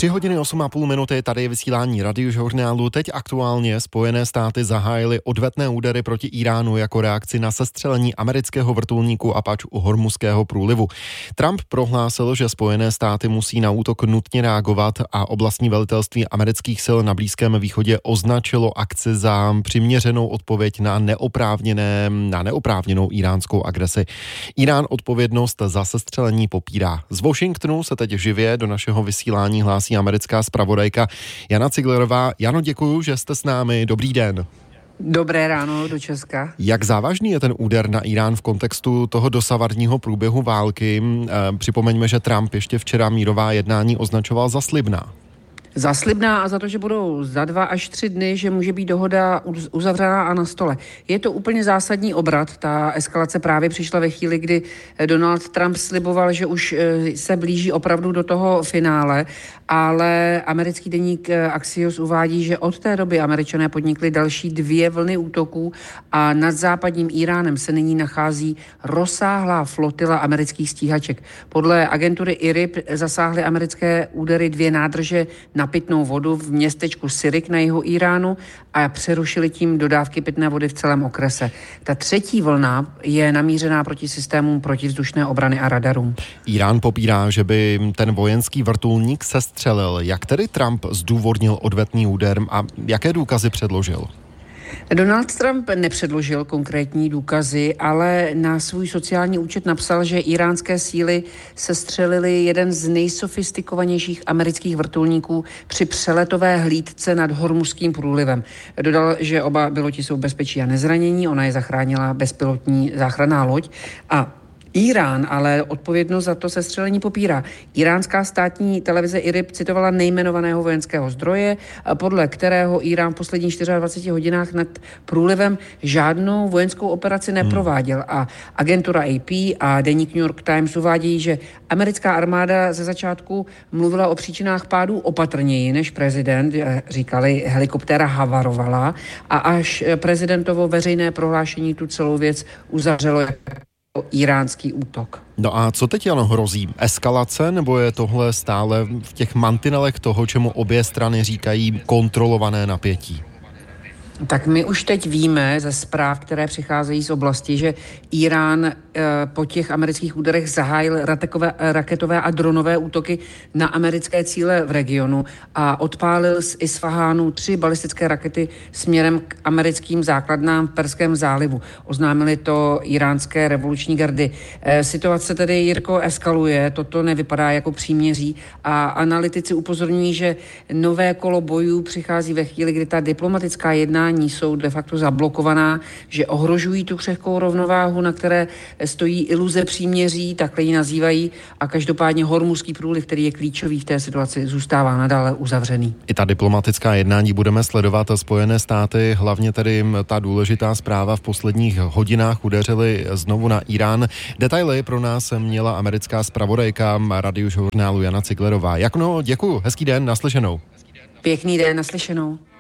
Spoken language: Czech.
3 hodiny 8,5 minuty, tady je vysílání Radiožurnálu. Teď aktuálně Spojené státy zahájily odvetné údery proti Iránu jako reakci na sestřelení amerického vrtulníku Apache u Hormuzského průlivu. Trump prohlásil, že Spojené státy musí na útok nutně reagovat a oblastní velitelství amerických sil na Blízkém východě označilo akci za přiměřenou odpověď na neoprávněnou iránskou agresi. Irán odpovědnost za sestřelení popírá. Z Washingtonu se teď živě do našeho vysílání hlásí americká zpravodajka Jana Ciglerová. Jano, děkuju, že jste s námi. Dobrý den. Dobré ráno do Česka. Jak závažný je ten úder na Irán v kontextu toho dosavadního průběhu války? Připomeňme, že Trump ještě včera mírová jednání označoval za slibná. Za slibná a za to, že budou za 2 až 3 dny, že může být dohoda uzavřená a na stole. Je to úplně zásadní obrat. Ta eskalace právě přišla ve chvíli, kdy Donald Trump sliboval, že už se blíží opravdu do toho finále, ale americký deník Axios uvádí, že od té doby Američané podnikli další 2 vlny útoků a nad západním Iránem se nyní nachází rozsáhlá flotila amerických stíhaček. Podle agentury IRIB zasáhly americké údery 2 nádrže na pitnou vodu v městečku Sirik na jihu Iránu a přerušili tím dodávky pitné vody v celém okrese. Ta 3. vlna je namířená proti systémům protivzdušné obrany a radarům. Irán popírá, že by ten vojenský vrtulník sestřelil. Jak tedy Trump zdůvodnil odvetný úder a jaké důkazy předložil? Donald Trump nepředložil konkrétní důkazy, ale na svůj sociální účet napsal, že iránské síly sestřelili jeden z nejsofistikovanějších amerických vrtulníků při přeletové hlídce nad Hormuzským průlivem. Dodal, že oba piloti jsou v bezpečí a nezranění, ona je zachránila bezpilotní záchranná loď a Irán ale odpovědnost za to sestřelení popírá. Iránská státní televize IRIB citovala nejmenovaného vojenského zdroje, podle kterého Irán v posledních 24 hodinách nad průlivem žádnou vojenskou operaci neprováděl. A agentura AP a deník New York Times uvádějí, že americká armáda ze začátku mluvila o příčinách pádů opatrněji než prezident. Říkali, helikoptéra havarovala a až prezidentovo veřejné prohlášení tu celou věc uzavřelo iránský útok. No a co teď, Jano, hrozí? Eskalace, nebo je tohle stále v těch mantinelech toho, čemu obě strany říkají kontrolované napětí? Tak my už teď víme ze zpráv, které přicházejí z oblasti, že Irán po těch amerických úderech zahájil raketové a dronové útoky na americké cíle v regionu a odpálil z Isfahánu 3 balistické rakety směrem k americkým základnám v Perském zálivu. Oznámili to iránské revoluční gardy. Situace tedy, Jirko, eskaluje, toto nevypadá jako příměří a analytici upozorňují, že nové kolo bojů přichází ve chvíli, kdy ta diplomatická jednání jsou de facto zablokovaná, že ohrožují tu křehkou rovnováhu, na které stojí iluze příměří, takhle ji nazývají, a každopádně Hormuzský průliv, který je klíčový v té situaci, zůstává nadále uzavřený. I ta diplomatická jednání budeme sledovat. Spojené státy, hlavně tedy ta důležitá zpráva v posledních hodinách udeřily znovu na Irán. Detaily pro nás měla americká zpravodajka Radiožurnálu Jana Ciglerová. Děkuju, hezký den, naslyšenou. Pěkný den, naslyšenou.